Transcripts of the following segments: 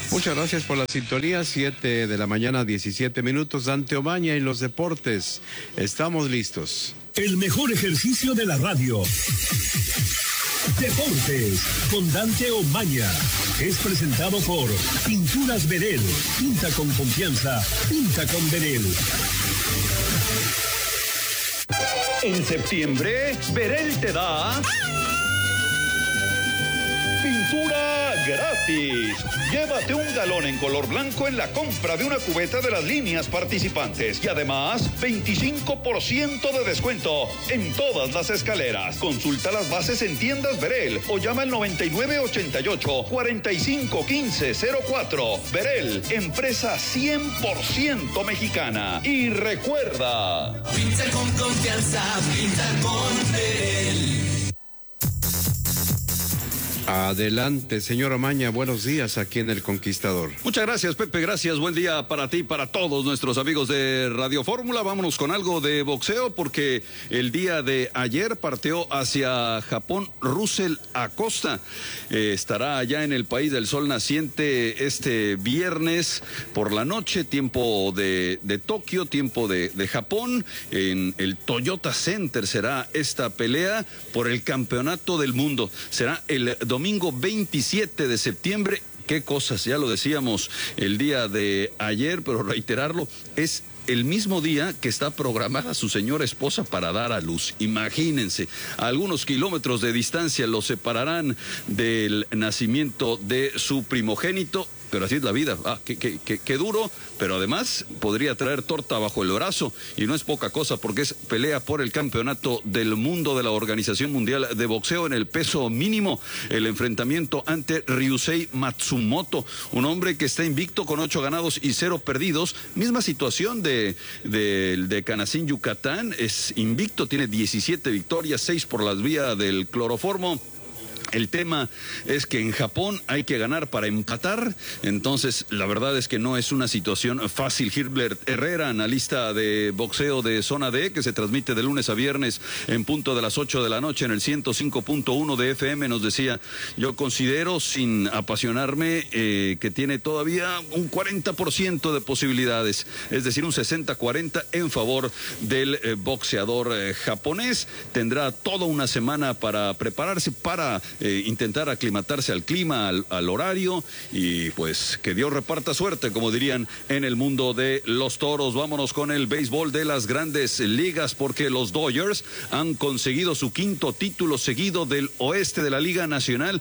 Muchas gracias por la sintonía. 7 de la mañana, 17 minutos. Dante Omaña y los deportes. Estamos listos. El mejor ejercicio de la radio. Deportes con Dante Omaña. Es presentado por Pinturas Verel. Pinta con confianza. Pinta con Verel. En septiembre, Verel te da pintura gratis. Llévate un galón en color blanco en la compra de una cubeta de las líneas participantes. Y además, 25% de descuento en todas las escaleras. Consulta las bases en tiendas Verel o llama al 9988-451504. Verel, empresa 100% mexicana. Y recuerda, pinta con confianza, pinta con Verel. Adelante, señor Omaña, buenos días aquí en El Conquistador. muchas gracias, Pepe, gracias, buen día para ti y para todos nuestros amigos de Radio Fórmula. Vámonos con algo de boxeo porque el día de ayer partió hacia Japón Russell Acosta. Estará allá en el país del sol naciente este viernes por la noche, tiempo de Tokio, tiempo de Japón. En el Toyota Center será esta pelea por el campeonato del mundo. Será el domingo 27 de septiembre. Qué cosas, ya lo decíamos el día de ayer, pero reiterarlo, es el mismo día que está programada su señora esposa para dar a luz. Imagínense, a algunos kilómetros de distancia los separarán del nacimiento de su primogénito. Pero así es la vida, qué duro, pero además podría traer torta bajo el brazo, y no es poca cosa porque es pelea por el campeonato del mundo de la Organización Mundial de Boxeo en el peso mínimo, el enfrentamiento ante Ryusei Matsumoto, un hombre que está invicto con 8 ganados y 0 perdidos, misma situación de Canacín, Yucatán, es invicto, tiene 17 victorias, 6 por las vías del cloroformo. El tema es que en Japón hay que ganar para empatar, entonces la verdad es que no es una situación fácil. Gilbert Herrera, analista de boxeo de Zona D, que se transmite de lunes a viernes en punto de las 8 de la noche en el 105.1 de FM, nos decía: yo considero, sin apasionarme, que tiene todavía un 40% de posibilidades, es decir, un 60-40 en favor del boxeador japonés. Tendrá toda una semana para prepararse, para intentar aclimatarse al clima, al horario, y pues que Dios reparta suerte, como dirían en el mundo de los toros. Vámonos con el béisbol de las grandes ligas, porque los Dodgers han conseguido su 5º título seguido del oeste de la Liga Nacional,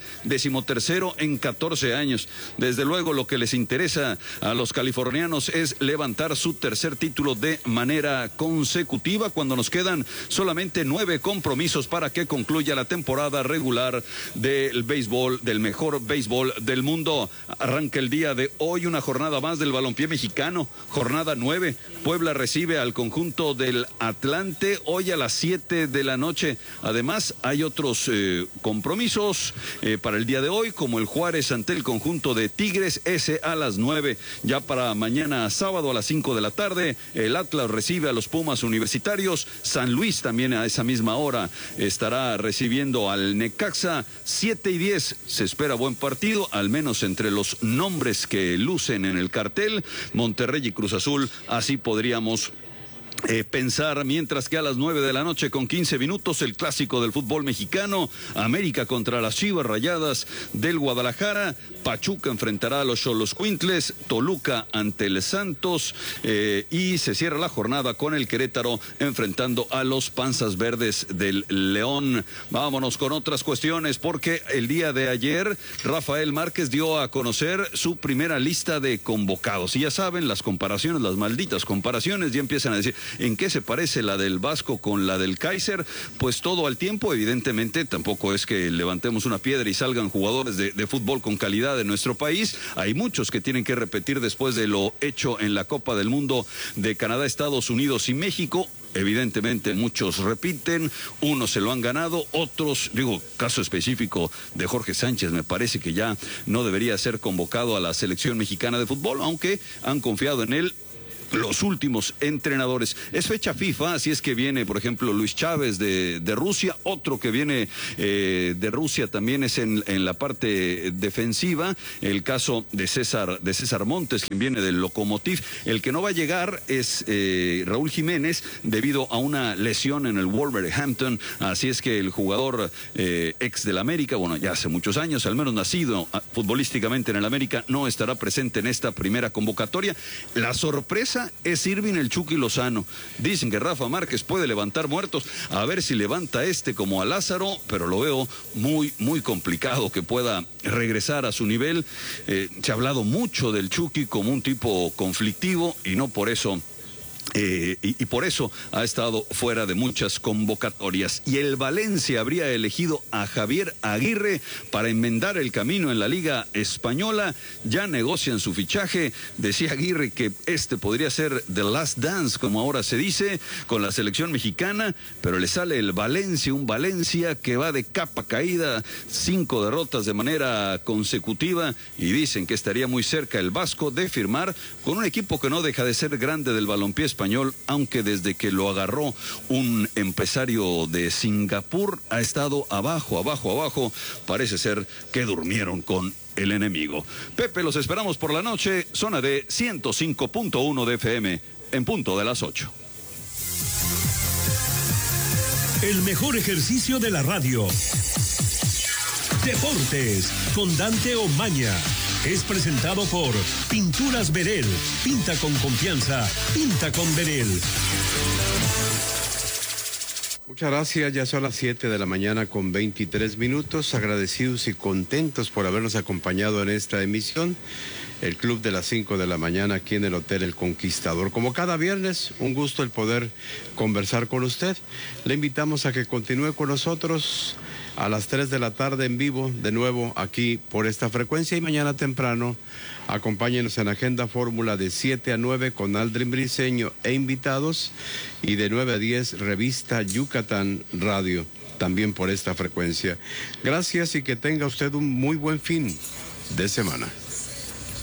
13º en 14 años. Desde luego lo que les interesa a los californianos es levantar su 3er título de manera consecutiva, cuando nos quedan solamente 9 compromisos para que concluya la temporada regular del béisbol, del mejor béisbol del mundo. Arranca el día de hoy una jornada más del balompié mexicano, jornada 9. Puebla recibe al conjunto del Atlante hoy a las 7 de la noche. Además, hay otros compromisos para el día de hoy, como el Juárez ante el conjunto de Tigres, ese a las 9. Ya para mañana sábado a las 5 de la tarde, el Atlas recibe a los Pumas Universitarios. San Luis también a esa misma hora estará recibiendo al Necaxa. 7:10, se espera buen partido, al menos entre los nombres que lucen en el cartel, Monterrey y Cruz Azul, así podríamos pensar, mientras que a las 9 de la noche con 15 minutos el clásico del fútbol mexicano, América contra las Chivas Rayadas del Guadalajara, Pachuca enfrentará a los Xoloscuintles, Toluca ante el Santos, y se cierra la jornada con el Querétaro enfrentando a los Panzas Verdes del León. Vámonos con otras cuestiones, porque el día de ayer Rafael Márquez dio a conocer su primera lista de convocados, y ya saben, las comparaciones, las malditas comparaciones, ya empiezan a decir: ¿en qué se parece la del Vasco con la del Kaiser? Pues todo al tiempo, evidentemente, tampoco es que levantemos una piedra y salgan jugadores de fútbol con calidad de nuestro país. Hay muchos que tienen que repetir después de lo hecho en la Copa del Mundo de Canadá, Estados Unidos y México. Evidentemente muchos repiten, unos se lo han ganado, otros, caso específico de Jorge Sánchez, me parece que ya no debería ser convocado a la selección mexicana de fútbol, aunque han confiado en él los últimos entrenadores. Es fecha FIFA, así es que viene, por ejemplo, Luis Chávez de Rusia, otro que viene de Rusia también es en la parte defensiva, el caso de César Montes, quien viene del Lokomotiv. El que no va a llegar es Raúl Jiménez, debido a una lesión en el Wolverhampton, así es que el jugador ex del América, bueno, ya hace muchos años, al menos nacido futbolísticamente en el América, no estará presente en esta primera convocatoria. La sorpresa es Irving el Chucky Lozano. Dicen que Rafa Márquez puede levantar muertos, a ver si levanta como a Lázaro, pero lo veo muy, muy complicado que pueda regresar a su nivel. Se ha hablado mucho del Chucky como un tipo conflictivo y no por eso... Y por eso ha estado fuera de muchas convocatorias. Y el Valencia habría elegido a Javier Aguirre para enmendar el camino en la Liga Española. Ya negocian su fichaje. Decía Aguirre que podría ser the last dance, como ahora se dice, con la selección mexicana, pero le sale el Valencia, un Valencia que va de capa caída, 5 derrotas de manera consecutiva, y dicen que estaría muy cerca el Vasco de firmar con un equipo que no deja de ser grande del balompié español, aunque desde que lo agarró un empresario de Singapur ha estado abajo. Parece ser que durmieron con el enemigo. Pepe, los esperamos por la noche, zona de 105.1 de FM, en punto de las 8. El mejor ejercicio de la radio. Deportes con Dante Omaña. Es presentado por Pinturas Verel. Pinta con confianza. Pinta con Verel. Muchas gracias, ya son las 7 de la mañana con 23 minutos. Agradecidos y contentos por habernos acompañado en esta emisión. El club de las 5 de la mañana aquí en el Hotel El Conquistador. Como cada viernes, un gusto el poder conversar con usted. Le invitamos a que continúe con nosotros a las 3 de la tarde en vivo, de nuevo aquí por esta frecuencia, y mañana temprano acompáñenos en Agenda Fórmula de 7 a 9 con Aldrin Briceño e invitados, y de 9 a 10 Revista Yucatán Radio, también por esta frecuencia. Gracias y que tenga usted un muy buen fin de semana.